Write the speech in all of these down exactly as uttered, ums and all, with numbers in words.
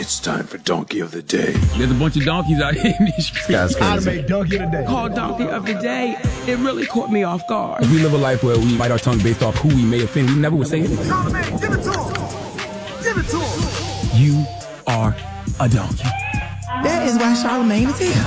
It's time for Donkey of the Day. There's a bunch of donkeys out here in these streets. That's crazy. How to make Donkey of the Day. Called Donkey of the Day. It really caught me off guard. If we live a life where we bite our tongue based off who we may offend, we never would say anything. Charlamagne, give it to him. Give it to him. You are a donkey. That is why Charlamagne is here.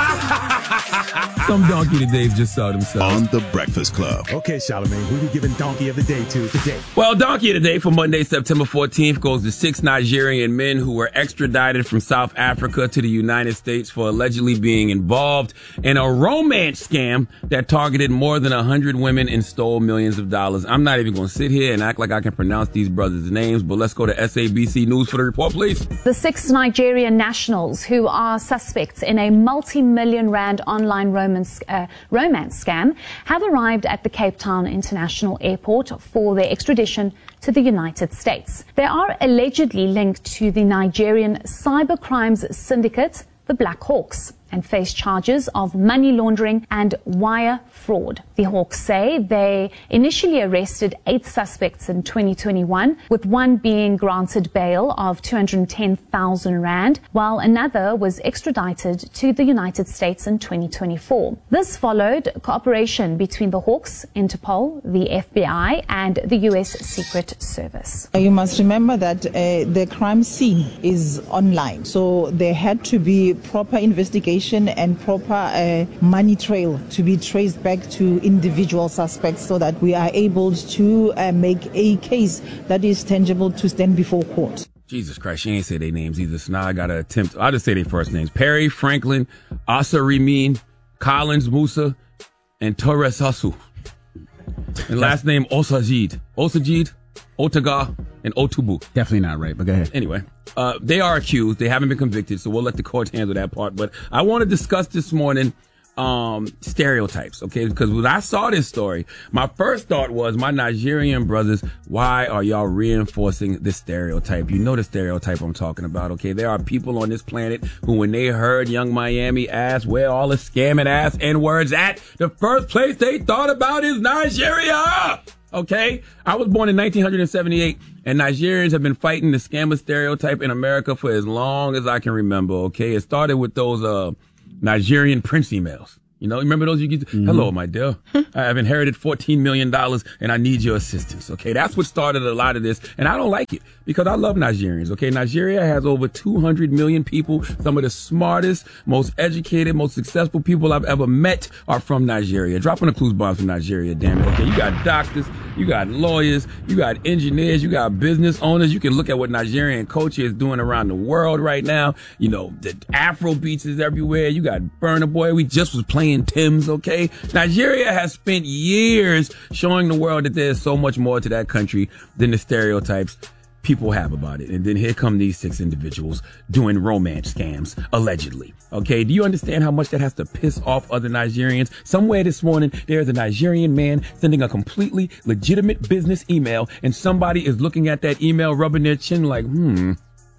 Some donkey todays just saw themselves. On The Breakfast Club. Okay, Charlamagne, who we giving Donkey of the Day to today? Well, Donkey of the Day for Monday, September fourteenth goes to six Nigerian men who were extradited from South Africa to the United States for allegedly being involved in a romance scam that targeted more than one hundred women and stole millions of dollars. I'm not even going to sit here and act like I can pronounce these brothers' names, but let's go to S A B C News for the report, please. The six Nigerian nationals who are suspects in a multi-million rand online romance, uh, romance scam have arrived at the Cape Town International Airport for their extradition to the United States. They are allegedly linked to the Nigerian cybercrimes syndicate, the Black Hawks, and face charges of money laundering and wire fraud. The Hawks say they initially arrested eight suspects in twenty twenty-one, with one being granted bail of two hundred ten thousand rand, while another was extradited to the United States in twenty twenty-four. This followed cooperation between the Hawks, Interpol, the F B I, and the U S Secret Service. You must remember that uh, the crime scene is online, so there had to be proper investigation and proper uh, money trail to be traced back to individual suspects so that we are able to uh, make a case that is tangible to stand before court. Jesus Christ, she ain't say their names either, so now I gotta attempt. I'll just say their first names. Perry, Franklin, Asa Rimin, Collins Musa, and Torres Hasu. And last name Osajid. Osajid, Otaga, and Otubu. Definitely not right, but go ahead. Anyway, uh, they are accused. They haven't been convicted, so we'll let the court handle that part. But I want to discuss this morning um, stereotypes, okay? Because when I saw this story, my first thought was, my Nigerian brothers, why are y'all reinforcing this stereotype? You know the stereotype I'm talking about, okay? There are people on this planet who, when they heard Young Miami ask where all the scamming ass N-words at, the first place they thought about is Nigeria! Okay? I was born in nineteen seventy-eight, and Nigerians have been fighting the scammer stereotype in America for as long as I can remember, okay? It started with those uh Nigerian Prince emails. You know, remember those? You get, mm-hmm. Hello, my dear. I have inherited fourteen million dollars and I need your assistance. Okay. That's what started a lot of this. And I don't like it because I love Nigerians. Okay. Nigeria has over two hundred million people. Some of the smartest, most educated, most successful people I've ever met are from Nigeria. Dropping a clues bomb from Nigeria. Damn it. Okay. You got doctors, you got lawyers, you got engineers, you got business owners. You can look at what Nigerian culture is doing around the world right now. You know, the Afro beats is everywhere. You got Burna Boy. We just was playing Tim's, okay? Nigeria has spent years showing the world that there's so much more to that country than the stereotypes people have about it. And then here come these six individuals doing romance scams, allegedly. Okay, do you understand how much that has to piss off other Nigerians? Somewhere this morning, there's a Nigerian man sending a completely legitimate business email, and somebody is looking at that email, rubbing their chin like, hmm,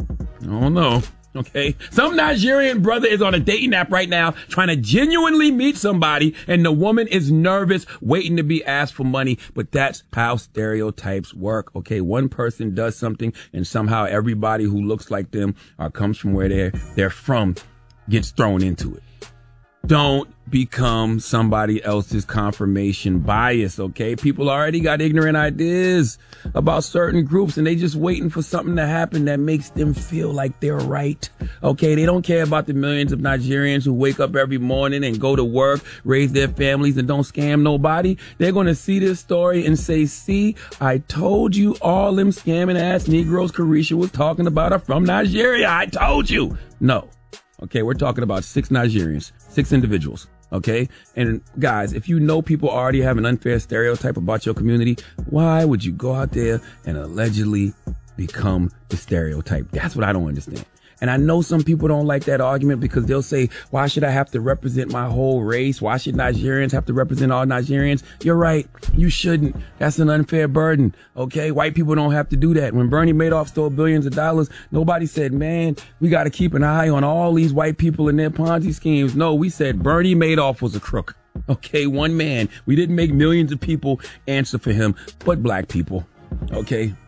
I don't know. Okay, some Nigerian brother is on a dating app right now trying to genuinely meet somebody, and the woman is nervous, waiting to be asked for money. But that's how stereotypes work. Okay, one person does something, and somehow everybody who looks like them or comes from where they're they're from gets thrown into it. Don't become somebody else's confirmation bias, okay? People already got ignorant ideas about certain groups, and they just waiting for something to happen that makes them feel like they're right, okay? They don't care about the millions of Nigerians who wake up every morning and go to work, raise their families, and don't scam nobody. They're going to see this story and say, see, I told you all them scamming ass Negroes Carisha was talking about are from Nigeria. I told you. No. Okay, we're talking about six Nigerians, six individuals, okay? And guys, if you know people already have an unfair stereotype about your community, why would you go out there and allegedly become the stereotype? That's what I don't understand. And I know some people don't like that argument because they'll say, why should I have to represent my whole race? Why should Nigerians have to represent all Nigerians? You're right. You shouldn't. That's an unfair burden. Okay. White people don't have to do that. When Bernie Madoff stole billions of dollars, nobody said, man, we got to keep an eye on all these white people and their Ponzi schemes. No, we said Bernie Madoff was a crook. Okay. One man. We didn't make millions of people answer for him, but black people. Okay.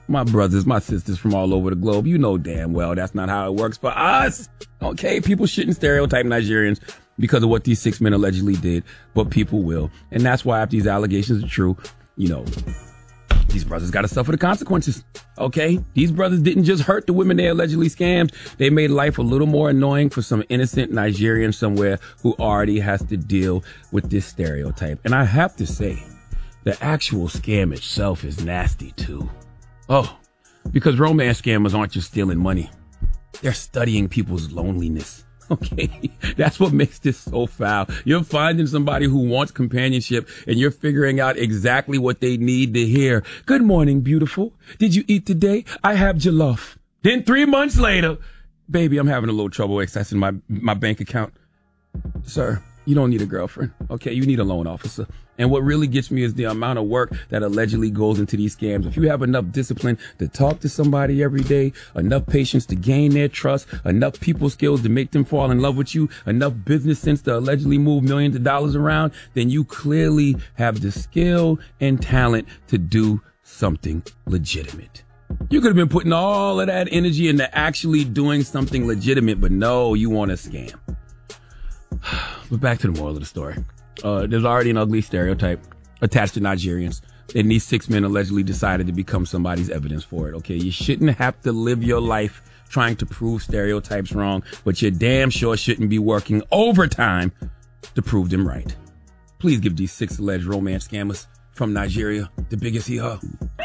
My brothers, my sisters from all over the globe, you know damn well that's not how it works for us. Okay, people shouldn't stereotype Nigerians because of what these six men allegedly did, but people will. And that's why if these allegations are true, you know, these brothers got to suffer the consequences. Okay, these brothers didn't just hurt the women they allegedly scammed. They made life a little more annoying for some innocent Nigerian somewhere who already has to deal with this stereotype. And I have to say, the actual scam itself is nasty too. Oh, because romance scammers aren't just stealing money. They're studying people's loneliness. Okay, that's what makes this so foul. You're finding somebody who wants companionship and you're figuring out exactly what they need to hear. Good morning, beautiful. Did you eat today? I have jollof. Then three months later, baby, I'm having a little trouble accessing my, my bank account. Sir, you don't need a girlfriend. Okay, you need a loan officer. And what really gets me is the amount of work that allegedly goes into these scams. If you have enough discipline to talk to somebody every day, enough patience to gain their trust, enough people skills to make them fall in love with you, enough business sense to allegedly move millions of dollars around, then you clearly have the skill and talent to do something legitimate. You could have been putting all of that energy into actually doing something legitimate, but no, you want to scam. But back to the moral of the story. Uh, there's already an ugly stereotype attached to Nigerians, and these six men allegedly decided to become somebody's evidence for it. Okay, you shouldn't have to live your life trying to prove stereotypes wrong, but you damn sure shouldn't be working overtime to prove them right. Please give these six alleged romance scammers from Nigeria the biggest hee-haw.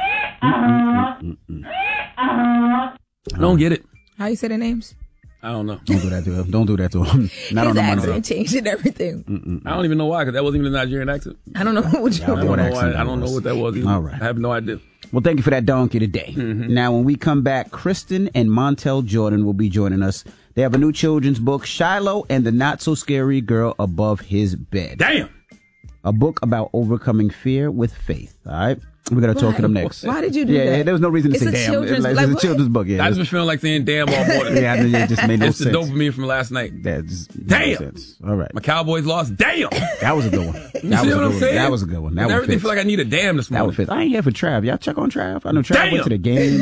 I don't get it. How you say their names? I don't know. Don't do that to him. Don't do that to him. Not His on the money. accent changed and everything. Mm-mm. I don't even know why, because that wasn't even a Nigerian accent. I don't know what you I don't, what know, accent why, I don't know what that was either. All right. I have no idea. Well, thank you for that donkey today. Mm-hmm. Now, when we come back, Kristen and Montel Jordan will be joining us. They have a new children's book, Shiloh and the Not So Scary Girl Above His Bed. Damn! A book about overcoming fear with faith. All right? We're going to talk to them next. Why did you do yeah, that? Yeah, there was no reason to It's say a damn. children's- It's, like, like it's a what? children's book. Yeah, I just been feeling like saying damn all morning. yeah, it just made no It's sense. the dopamine from last night. That just Damn! No sense. All right. My Cowboys lost. Damn! That was a good one. You That see was a what good I'm one. saying? That was a good one. That one Everything fits. feel like I need a damn this That morning. would fit. I ain't here for Trav. Y'all check on Trav. I know Trav Damn. went to the game.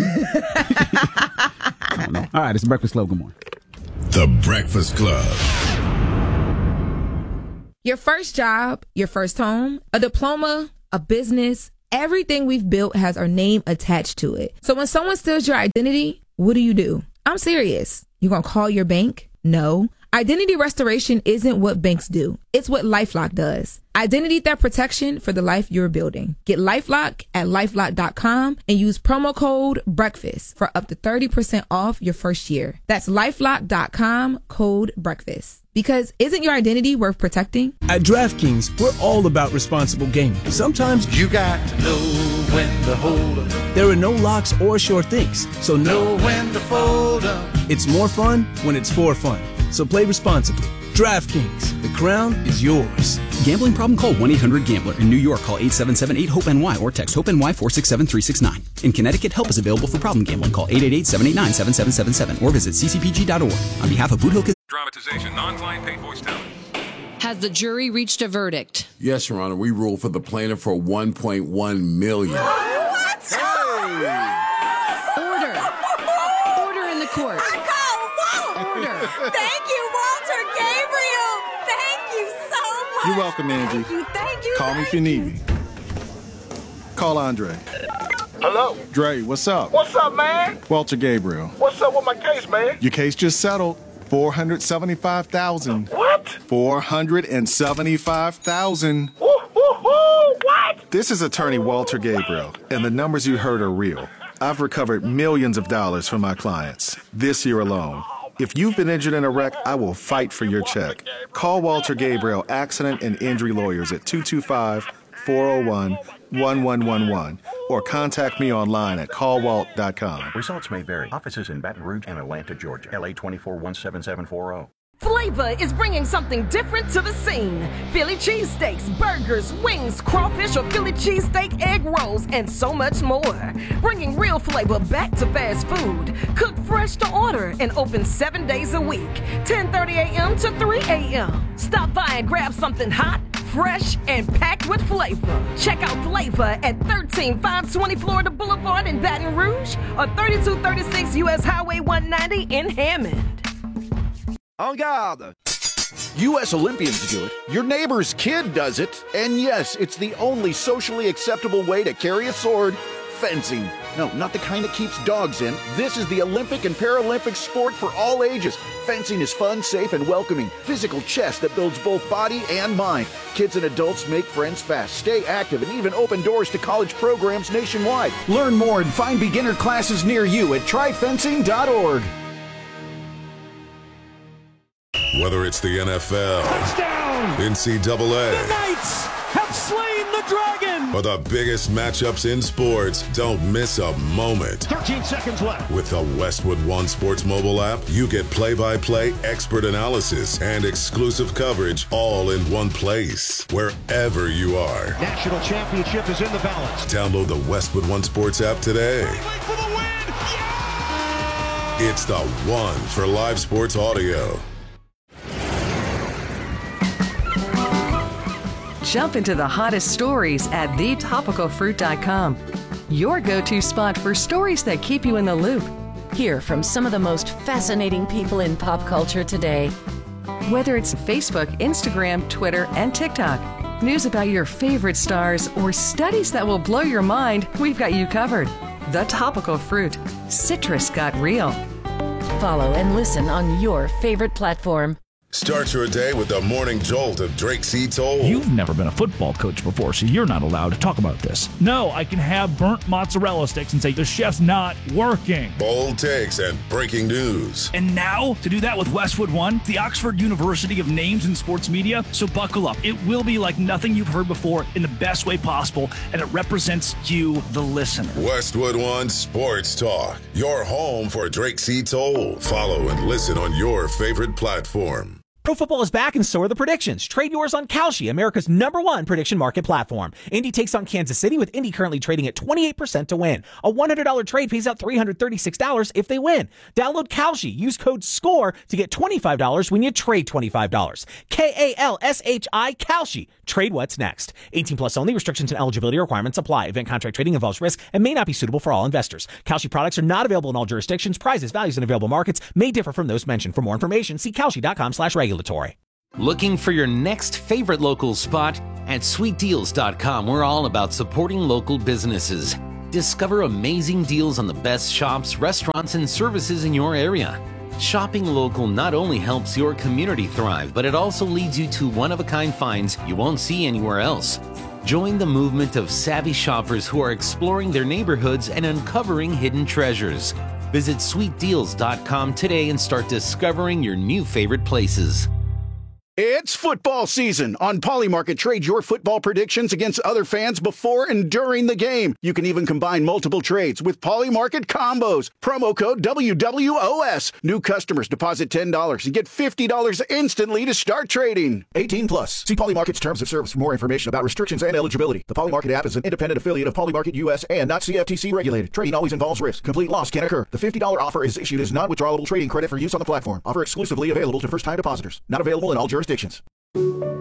I don't know. All right, it's Breakfast Club. Good morning. The Breakfast Club. Your first job, your first home, a diploma, a business, everything we've built has our name attached to it. So when someone steals your identity, what do you do? I'm serious. You gonna call your bank? No. Identity restoration isn't what banks do. It's what LifeLock does. Identity theft protection for the life you're building. Get LifeLock at lifelock dot com and use promo code BREAKFAST for up to thirty percent off your first year. That's lifelock dot com, code BREAKFAST. Because isn't your identity worth protecting? At DraftKings, we're all about responsible gaming. Sometimes you got to know when to hold up. There are no locks or sure things, so know when to fold up. It's more fun when it's for fun. So play responsibly. DraftKings, the crown is yours. Gambling problem? Call one eight hundred gambler. In New York, call eight seven seven eight hope N Y or text HOPE-NY four six seven three six nine. In Connecticut, help is available for problem gambling. Call eight eight eight seven eight nine seven seven seven seven or visit c c p g dot org. On behalf of Boot Hill Dramatization, non-client paid voice talent. Has the jury reached a verdict? Yes, Your Honor. We ruled for the plaintiff for one point one million dollars. What? Hey! Order. Order in the court. Order. Thank you, Walter Gabriel. Thank you so much. You're welcome, Angie. Thank you. Thank you. Call me if you need me. Call Andre. Hello? Dre, what's up? What's up, man? Walter Gabriel. What's up with my case, man? Your case just settled. four hundred seventy-five thousand dollars. What? four hundred seventy-five thousand dollars. Woo, woo, woo, what? This is attorney Walter Gabriel, and the numbers you heard are real. I've recovered millions of dollars from my clients this year alone. If you've been injured in a wreck, I will fight for your check. Call Walter Gabriel Accident and Injury Lawyers at two two five, four oh one, one one one one or contact me online at call walt dot com. Results may vary. Offices in Baton Rouge and Atlanta, Georgia. L A twenty-four one seven seven four zero. Flavor is bringing something different to the scene. Philly cheesesteaks, burgers, wings, crawfish or Philly cheesesteak egg rolls, and so much more. Bringing real flavor back to fast food. Cooked fresh to order and open seven days a week. ten thirty a.m. to three a.m. Stop by and grab something hot, fresh and packed with flavor. Check out Flavor at thirteen five twenty Florida Boulevard in Baton Rouge or thirty-two thirty-six U S Highway one ninety in Hammond. En garde! U S Olympians do it, your neighbor's kid does it, and yes, it's the only socially acceptable way to carry a sword, fencing. No, not the kind that keeps dogs in. This is the Olympic and Paralympic sport for all ages. Fencing is fun, safe, and welcoming. Physical chess that builds both body and mind. Kids and adults make friends fast, stay active, and even open doors to college programs nationwide. Learn more and find beginner classes near you at try fencing dot org. Whether it's the N F L, touchdown, N C double A, the Knights have slain the dragon, or the biggest matchups in sports, don't miss a moment. thirteen seconds left. With the Westwood One Sports mobile app, you get play-by-play, expert analysis, and exclusive coverage all in one place, wherever you are. National championship is in the balance. Download the Westwood One Sports app today. For the win. Yeah! It's the one for live sports audio. Jump into the hottest stories at the topical fruit dot com. Your go-to spot for stories that keep you in the loop. Hear from some of the most fascinating people in pop culture today. Whether it's Facebook, Instagram, Twitter, and TikTok, news about your favorite stars, or studies that will blow your mind, we've got you covered. The Topical Fruit. Citrus got real. Follow and listen on your favorite platform. Start your day with the morning jolt of Drake C. Toll. You've never been a football coach before, so you're not allowed to talk about this. No, I can have burnt mozzarella sticks and say the chef's not working. Bold takes and breaking news. And now, to do that with Westwood One, the Oxford University of names in sports media, so buckle up. It will be like nothing you've heard before in the best way possible, and it represents you, the listener. Westwood One Sports Talk, your home for Drake C. Toll. Follow and listen on your favorite platform. Pro football is back and so are the predictions. Trade yours on Kalshi, America's number one prediction market platform. Indy takes on Kansas City, with Indy currently trading at twenty-eight percent to win. A one hundred dollars trade pays out three hundred thirty-six dollars if they win. Download Kalshi. Use code SCORE to get twenty-five dollars when you trade twenty-five dollars. K A L S H I, Kalshi. Trade what's next. eighteen plus only. Restrictions and eligibility requirements apply. Event contract trading involves risk and may not be suitable for all investors. Kalshi products are not available in all jurisdictions. Prices, values, and available markets may differ from those mentioned. For more information, see Kalshi dot com slash regulatory. Looking for your next favorite local spot? At sweet deals dot com, we're all about supporting local businesses. Discover amazing deals on the best shops, restaurants, and services in your area. Shopping local not only helps your community thrive, but it also leads you to one-of-a-kind finds you won't see anywhere else. Join the movement of savvy shoppers who are exploring their neighborhoods and uncovering hidden treasures. Visit sweet deals dot com today and start discovering your new favorite places. It's football season. On Polymarket, trade your football predictions against other fans before and during the game. You can even combine multiple trades with Polymarket combos. Promo code W W O S. New customers deposit ten dollars and get fifty dollars instantly to start trading. eighteen plus. See Polymarket's terms of service for more information about restrictions and eligibility. The Polymarket app is an independent affiliate of Polymarket U S and not C F T C regulated. Trading always involves risk. Complete loss can occur. The fifty dollars offer is issued as non-withdrawable trading credit for use on the platform. Offer exclusively available to first-time depositors. Not available in all jurisdictions.